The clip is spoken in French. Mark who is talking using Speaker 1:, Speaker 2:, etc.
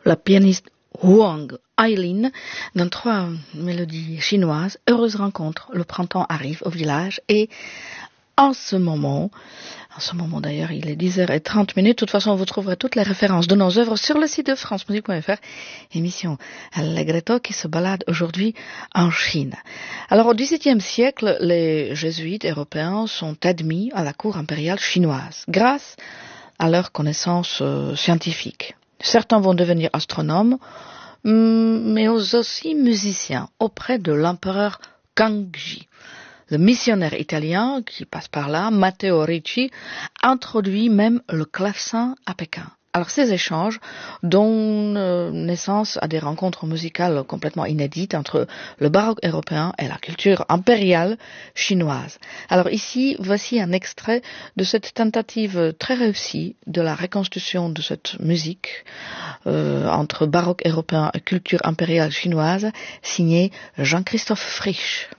Speaker 1: la pianiste Huang Aileen dans 3 mélodies chinoises. Heureuse rencontre, le printemps arrive au village et en ce moment d'ailleurs, il est 10h30. De toute façon, vous trouverez toutes les références de nos œuvres sur le site de francemusique.fr. Émission Allegretto qui se balade aujourd'hui en Chine. Alors, au XVIIe siècle, les jésuites européens sont admis à la cour impériale chinoise grâce à leurs connaissances scientifiques. Certains vont devenir astronomes, mais aussi musiciens auprès de l'empereur Kangxi. Le missionnaire italien qui passe par là, Matteo Ricci, introduit même le clavecin à Pékin. Alors ces échanges donnent naissance à des rencontres musicales complètement inédites entre le baroque européen et la culture impériale chinoise. Alors ici, voici un extrait de cette tentative très réussie de la reconstitution de cette musique entre baroque européen et culture impériale chinoise, signé Jean-Christophe Frisch.